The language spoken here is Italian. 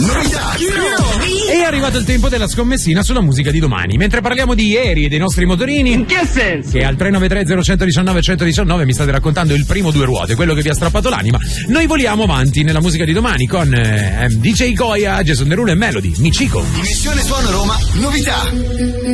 Novità. È arrivato il tempo della scommessina sulla musica di domani. Mentre parliamo di ieri e dei nostri motorini, In che senso? che al 393-0119-119 mi state raccontando il primo due ruote, quello che vi ha strappato l'anima, noi voliamo avanti nella musica di domani con DJ Goya, Jason Derulo e Melody, Michiko. Missione Suono Roma, novità.